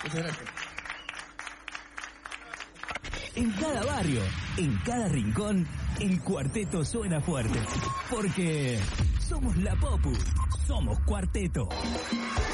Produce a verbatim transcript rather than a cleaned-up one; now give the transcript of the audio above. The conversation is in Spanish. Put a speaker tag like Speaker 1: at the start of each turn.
Speaker 1: Muchas gracias.
Speaker 2: En cada barrio, en cada rincón, el cuarteto suena fuerte. Porque somos la Popu, somos Cuarteto.